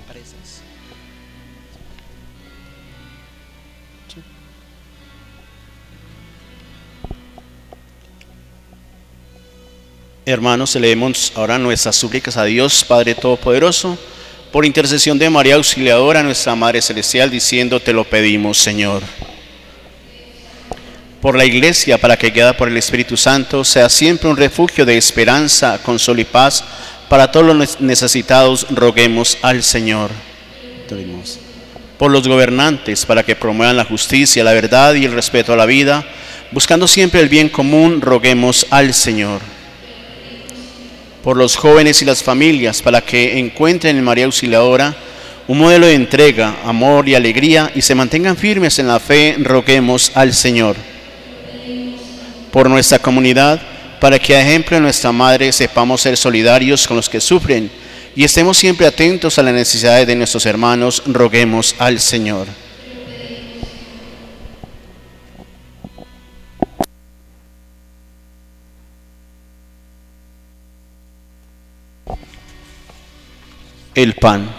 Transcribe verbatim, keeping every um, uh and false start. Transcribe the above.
Presas. Hermanos, leemos ahora nuestras súplicas a Dios Padre Todopoderoso, por intercesión de María Auxiliadora, nuestra Madre Celestial, diciendo: te lo pedimos, Señor. Por la Iglesia, para que, guiada por el Espíritu Santo, sea siempre un refugio de esperanza, consuelo y paz para todos los necesitados, roguemos al Señor. Por los gobernantes, para que promuevan la justicia, la verdad y el respeto a la vida, buscando siempre el bien común, roguemos al Señor. Por los jóvenes y las familias, para que encuentren en María Auxiliadora un modelo de entrega, amor y alegría y se mantengan firmes en la fe, roguemos al Señor. Por nuestra comunidad, para que a ejemplo de nuestra Madre sepamos ser solidarios con los que sufren y estemos siempre atentos a las necesidades de nuestros hermanos, roguemos al Señor. El pan.